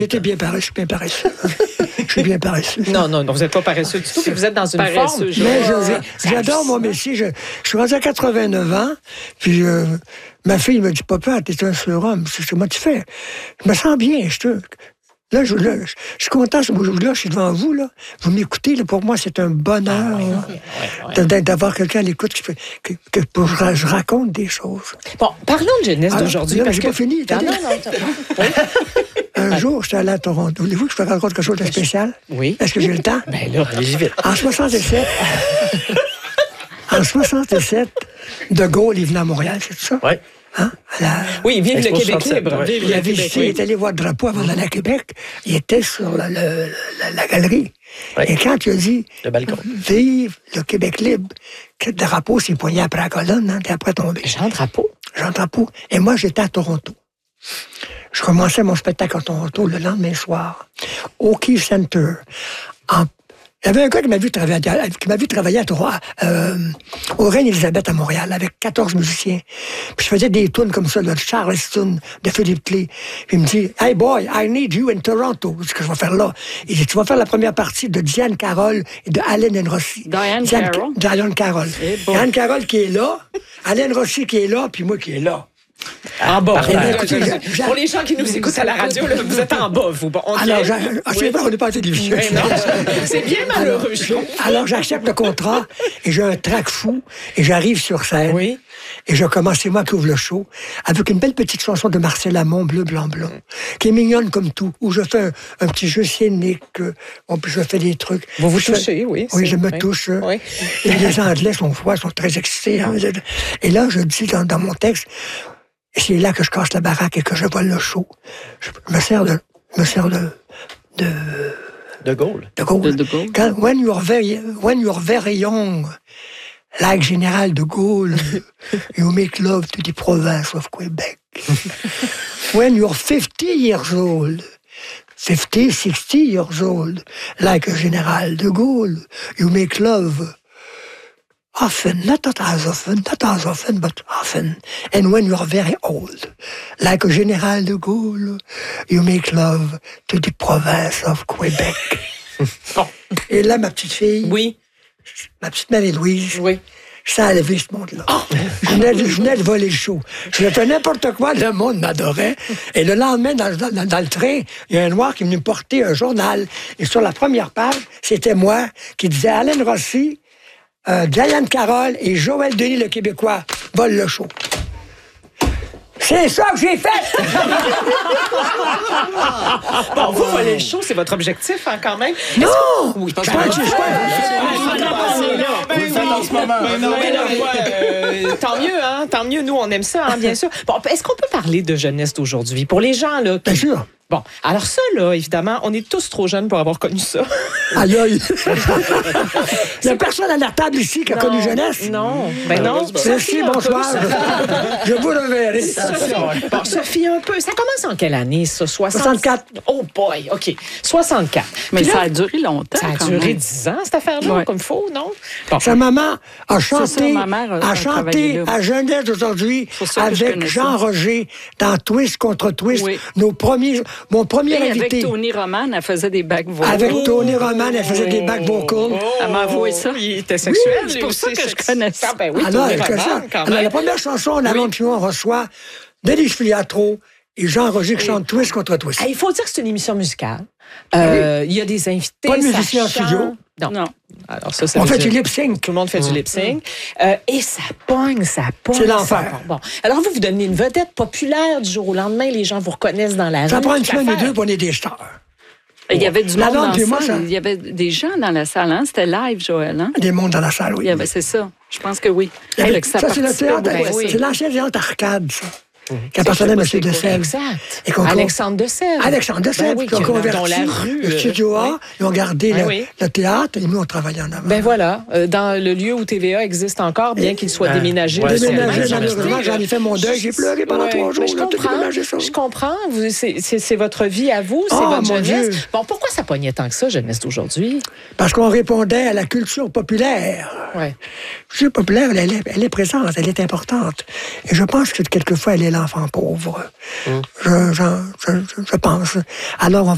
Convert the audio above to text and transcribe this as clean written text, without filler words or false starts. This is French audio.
J'étais bien paresseux, Je suis bien paresseux. Non, vous n'êtes pas paresseux du tout, puis vous êtes dans une forme. Mais j'adore mon métier. Je suis rendu à 89 ans, puis ma fille me dit, papa, t'es un surhomme. C'est comment tu fais? Je me sens bien, Là, je suis content, là, je suis devant vous, là. Vous m'écoutez, là, pour moi, c'est un bonheur d'avoir quelqu'un à l'écoute que je raconte des choses. Bon, parlons de jeunesse d'aujourd'hui. Parce que pas fini. Un jour, j'étais allé à Toronto. Voulez-vous que je vous raconte quelque chose de spécial? Oui. Est-ce que j'ai le temps? Bien là, allez-y vite. En 67, De Gaulle, il venait à Montréal, c'est tout ça? Oui. Hein? Oui, vive le Québec libre. Il est allé voir le drapeau avant d'aller à Québec. Il était sur la galerie. Oui. Et quand il a dit le balcon. Vive le Québec libre, le drapeau s'est poigné après la colonne, puis après tombé. Jean Drapeau. Et moi, j'étais à Toronto. Je commençais mon spectacle à Toronto le lendemain soir, au Key Center. Il y avait un gars qui m'a vu travailler au Reine-Élisabeth à Montréal, avec 14 musiciens. Puis je faisais des tunes comme ça, de Charleston, de Philippe Clay. Puis il me dit, Hey boy, I need you in Toronto. C'est ce que je vais faire là. Il dit, tu vas faire la première partie de Diane Carroll et de Allen Rossi. Diane Carroll. Diane Carroll qui est là, Allen Rossi qui est là, puis moi qui est là. En bas. Écoutez, pour les gens qui nous écoutent à la radio, là, vous êtes en bas, vous. Bon, okay. Alors, c'est vrai, on n'est pas à la télévision. C'est bien malheureux, je trouve. Alors, j'accepte le contrat et j'ai un trac fou et j'arrive sur scène. Oui. Et je commence, c'est moi qui ouvre le show, avec une belle petite chanson de Marcel Amont, Bleu, Blanc, Blanc, qui est mignonne comme tout, où je fais un petit jeu scénique, puis je fais des trucs. Vous touchez, oui. Oui, je me touche. Oui. Et les Anglais sont très excités. Hein. Et là, je dis dans mon texte, c'est là que je casse la baraque et que je vole le show. Je me sers de Gaulle. De Gaulle. Quand, when you're very young, like Général de Gaulle, you make love to the province of Quebec. When you're 50 years old, 60 years old, like a Général de Gaulle, you make love often, not as often, but often. And when you're very old, like a Général de Gaulle, you make love to the province of Quebec. Et là, ma petite fille, ma petite Marie-Louise, ça a levé ce monde-là. Je venais de voler le show. Je fais n'importe quoi, le monde m'adorait. Et le lendemain, dans le train, il y a un noir qui est venu me porter un journal. Et sur la première page, c'était moi qui disait Allen Rossi, Diane Carroll et Joël Denis, le Québécois, volent le show. C'est ça que j'ai fait! Bon, vous volez le show, c'est votre objectif, hein, quand même? Non! Oui, je pense que vous le faites en ce moment. Tant mieux, hein? Tant mieux, nous, on aime ça, hein, bien sûr. Bon, est-ce qu'on peut parler de jeunesse d'aujourd'hui? Pour les gens, là... Bien sûr. Bon, alors ça, là, évidemment, on est tous trop jeunes pour avoir connu ça. Aïe, aïe! Il n'y a personne à la table ici qui a connu jeunesse. Non. Ben non. Merci, bonsoir. Je vous reverrai. Bon, Sophie, un peu. Ça commence en quelle année, ça? 64. Oh boy, OK. 64. Mais là, ça a duré longtemps. Ça a duré 10 ans, cette affaire-là, comme il faut, non? Bon. Sa maman a chanté, a chanté à Jeunesse aujourd'hui avec Jean-Roger dans Twist contre Twist. Oui. Mon premier invité. Avec Tony Roman, elle faisait des back vocals. Avec Tony Roman, elle faisait des back vocals. Elle m'a avoué ça. Il était sexuel. Oui, c'est pour ça que je connais ça. Ben oui, alors, la première chanson, on reçoit Denis Filiatro et Jean-Roger qui chante Twist contre Twist. Il faut dire que c'est une émission musicale. Il y a des invités. Pas de musicien en studio. Non. Alors ça, on fait du lip-sync. Tout le monde fait du lip-sync. Et ça pogne. C'est l'enfer. Bon. Alors, vous devenez une vedette populaire du jour au lendemain. Les gens vous reconnaissent dans la rue. Ça prend une semaine et deux pour on est des stars. Il y avait du monde dans la salle. Il y avait des gens dans la salle. Hein? C'était live, Joël. Hein? Des mondes dans la salle, oui. C'est ça. Je pense que oui. Ça, c'est le théâtre. C'est l'ancien théâtre Arcade, ça. Qui appartenait à M. de Sèvres. Exact. Alexandre de Sèvres. Oui, qui ont converti le studio A. Ils ont gardé le théâtre et nous, on travaillait en avant. Ben voilà. Dans le lieu où TVA existe encore, bien qu'il soit déménagé. Malheureusement, j'en ai fait mon deuil. J'ai pleuré pendant 3 jours. Je comprends. C'est votre vie à vous. C'est votre jeunesse. Bon, pourquoi ça pognait tant que ça, jeunesse d'aujourd'hui? Parce qu'on répondait à la culture populaire. La culture populaire, elle est présente, elle est importante. Et je pense que quelquefois, elle est l'enfant pauvre. Je pense. Alors,